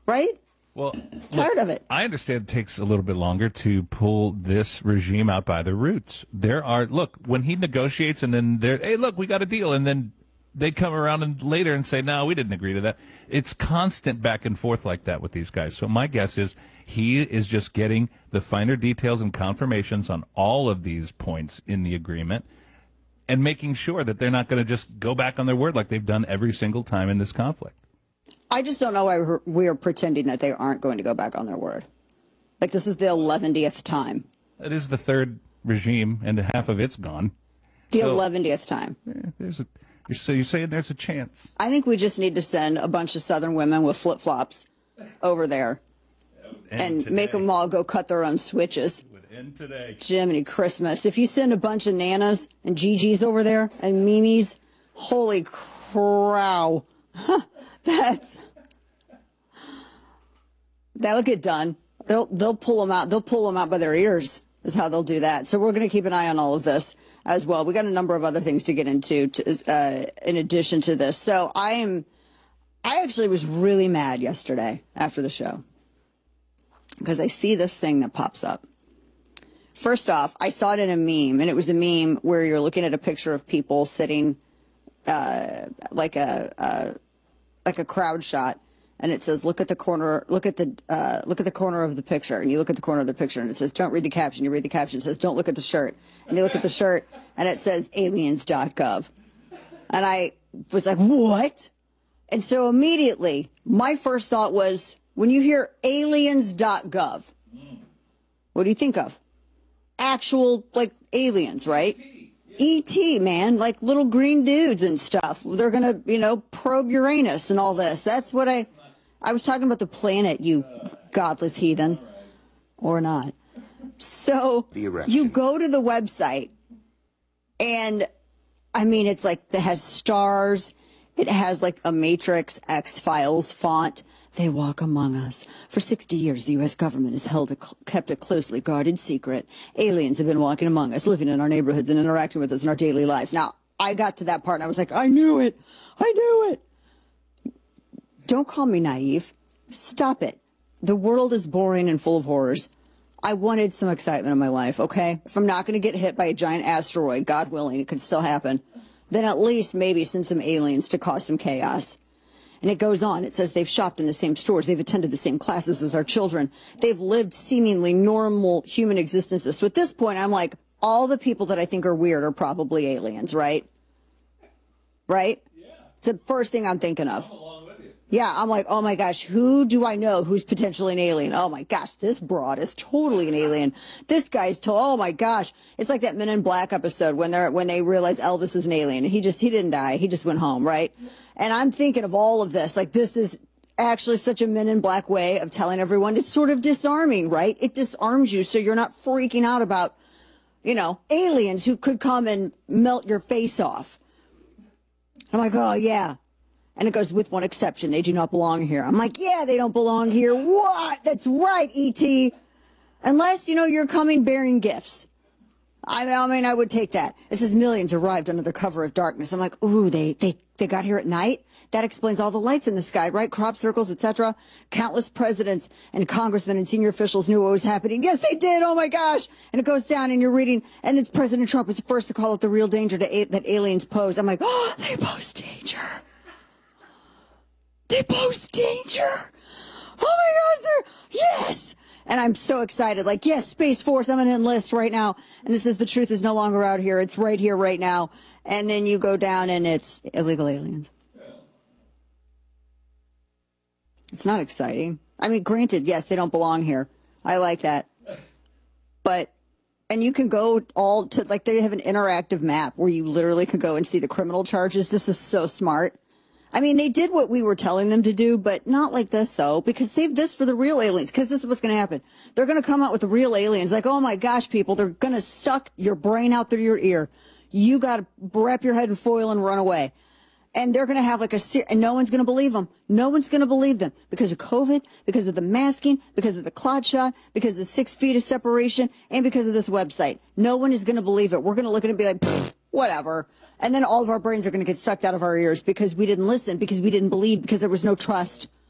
right? Well, Tired of it. I understand it takes a little bit longer to pull this regime out by the roots. When he negotiates and then hey, look, we got a deal, and then they come around and later and say, no, we didn't agree to that. It's constant back and forth like that with these guys. So my guess is he is just getting the finer details and confirmations on all of these points in the agreement and making sure that they're not going to just go back on their word like they've done every single time in this conflict. I just don't know why we're pretending that they aren't going to go back on their word. Like, this is the 11th time. It is the third regime, and half of it's gone. The 11th time. So you're saying there's a chance? I think we just need to send a bunch of Southern women with flip-flops over there and make them all go cut their own switches. Would end today. Jiminy Christmas. If you send a bunch of Nanas and Gigi's over there and Mimi's, holy crow. That'll get done. They'll pull them out. They'll pull them out by their ears is how they'll do that. So we're going to keep an eye on all of this as well. We got a number of other things to get into in addition to this. So I actually was really mad yesterday after the show because I see this thing that pops up. First off, I saw it in a meme, and it was a meme where you're looking at a picture of people sitting like a crowd shot, and it says, look at the corner of the picture, and you look at the corner of the picture, and it says, don't read the caption. You read the caption, it says, don't look at the shirt, and you look at the shirt, and it says aliens.gov. And I was like, what? And so immediately my first thought was, when you hear aliens.gov, what do you think of? Actual, like, aliens, right? E.T., man, like little green dudes and stuff. They're going to, probe Uranus and all this. That's what I was talking about, the planet, you godless heathen. Or not. So you go to the website, and, I mean, it's like, it has stars. It has like a Matrix X-Files font. They walk among us. For 60 years, the U.S. government has kept a closely guarded secret. Aliens have been walking among us, living in our neighborhoods and interacting with us in our daily lives. Now, I got to that part, and I was like, I knew it. I knew it. Don't call me naive. Stop it. The world is boring and full of horrors. I wanted some excitement in my life, okay? If I'm not going to get hit by a giant asteroid, God willing, it could still happen, then at least maybe send some aliens to cause some chaos. And it goes on. It says they've shopped in the same stores. They've attended the same classes as our children. They've lived seemingly normal human existences. So at this point, I'm like, all the people that I think are weird are probably aliens, right? Right? Yeah. It's the first thing I'm thinking of. I'm along with you. Yeah, I'm like, oh my gosh, who do I know who's potentially an alien? Oh my gosh, this broad is totally an alien. This guy's oh my gosh. It's like that Men in Black episode when they realize Elvis is an alien, and he didn't die. He just went home, right? And I'm thinking of all of this. Like, this is actually such a Men in Black way of telling everyone. It's sort of disarming, right? It disarms you so you're not freaking out about, aliens who could come and melt your face off. I'm like, oh, yeah. And it goes, with one exception, they do not belong here. I'm like, yeah, they don't belong here. What? That's right, E.T. Unless, you're coming bearing gifts. I mean, I would take that. It says millions arrived under the cover of darkness. I'm like, ooh, they got here at night? That explains all the lights in the sky, right? Crop circles, etc. Countless presidents and congressmen and senior officials knew what was happening. Yes, they did. Oh, my gosh. And it goes down, and you're reading, and it's President Trump was the first to call it the real danger that aliens pose. I'm like, oh, they pose danger. They pose danger. Oh, my gosh, yes. And I'm so excited. Like, yes, Space Force, I'm going to enlist right now. And this is the truth is no longer out here. It's right here, right now. And then you go down, and it's illegal aliens. It's not exciting. I mean, granted, yes, they don't belong here. I like that. But, and you can go all to, like, they have an interactive map where you literally can go and see the criminal charges. This is so smart. I mean, they did what we were telling them to do, but not like this, though, because save this for the real aliens, because this is what's going to happen. They're going to come out with the real aliens, like, oh, my gosh, people, they're going to suck your brain out through your ear. You got to wrap your head in foil and run away. And they're going to have and no one's going to believe them. No one's going to believe them because of COVID, because of the masking, because of the clot shot, because of the 6 feet of separation, and because of this website. No one is going to believe it. We're going to look at it and be like, whatever. And then all of our brains are going to get sucked out of our ears because we didn't listen, because we didn't believe, because there was no trust.